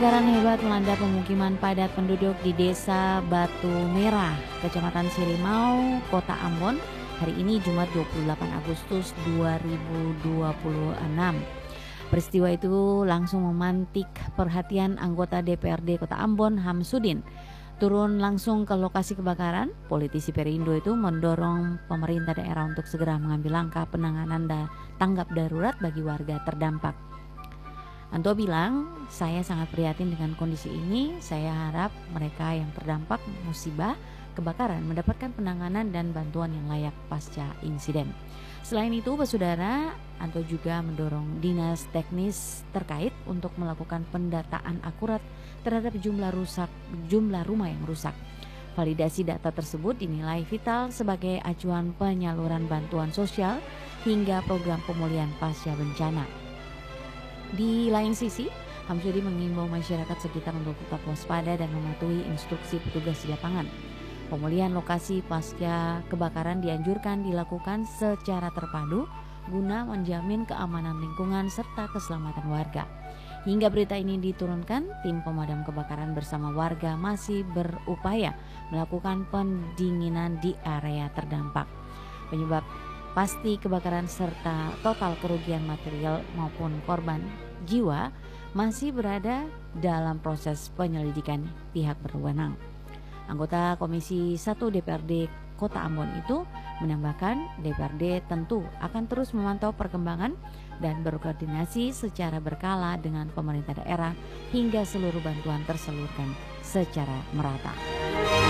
Kebakaran hebat melanda pemukiman padat penduduk di Desa Batu Merah, Kecamatan Sirimau, Kota Ambon, hari ini Jumat 28 Agustus 2026. Peristiwa itu langsung memantik perhatian anggota DPRD Kota Ambon, Hamsudin. Turun langsung ke lokasi kebakaran, politisi Perindo itu mendorong pemerintah daerah untuk segera mengambil langkah penanganan tanggap darurat bagi warga terdampak. Anto bilang, saya sangat prihatin dengan kondisi ini. Saya harap mereka yang terdampak musibah kebakaran mendapatkan penanganan dan bantuan yang layak pasca insiden. Selain itu, Saudara, Anto juga mendorong dinas teknis terkait untuk melakukan pendataan akurat terhadap jumlah rumah yang rusak. Validasi data tersebut dinilai vital sebagai acuan penyaluran bantuan sosial hingga program pemulihan pasca bencana. Di lain sisi, Hamsudin mengimbau masyarakat sekitar untuk tetap waspada dan mematuhi instruksi petugas di lapangan. Pemulihan lokasi pasca kebakaran dianjurkan dilakukan secara terpadu guna menjamin keamanan lingkungan serta keselamatan warga. Hingga berita ini diturunkan, tim pemadam kebakaran bersama warga masih berupaya melakukan pendinginan di area terdampak. Penyebab pasti kebakaran serta total kerugian material maupun korban jiwa masih berada dalam proses penyelidikan pihak berwenang. Anggota Komisi 1 DPRD Kota Ambon itu menambahkan DPRD tentu akan terus memantau perkembangan dan berkoordinasi secara berkala dengan pemerintah daerah hingga seluruh bantuan tersalurkan secara merata.